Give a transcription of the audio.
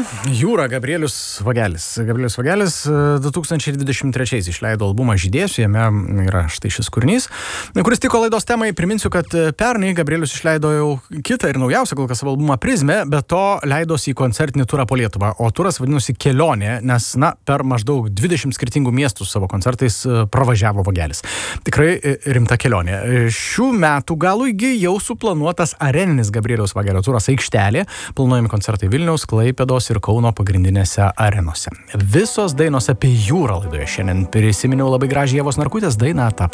Jūra, Gabrielius Vagelis. Gabrielius Vagelis 2023 išleido albumą Žydėsiu, jame yra štai šis kūrinys, kuris tiko laidos temai. Priminsiu, kad pernai Gabrielius išleido jau kitą ir naujausią kol kas savo albumą Prizmę, bet to leidosi į koncertinį turą po Lietuvą, o turas vadinosi Kelionė, nes, per maždaug 20 skirtingų miestų savo koncertais pravažiavo Vagelis. Tikrai rimta kelionė. Šių metų galui jau suplanuotas areninis Gabrieliaus Vagelio turas Aikštelė, planuojami koncertai Vilniaus, Klaipėdos ir Kauno pagrindinėse arenose. Visos dainos apie jūrą laidoje šiandien. Prisiminiau labai gražią Ievos Narkutės dainą Tą